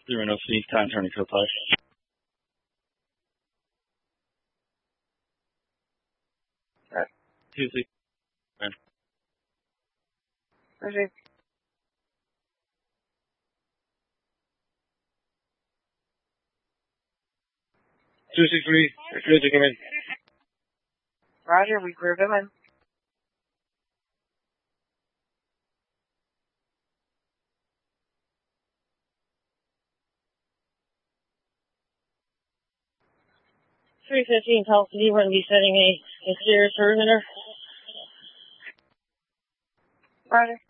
0 C, time turning code 5. Right. 2-6. Roger. 263, good to come in. Roger, we're going. $315 call city. We're going to be setting a exterior service center. Roger.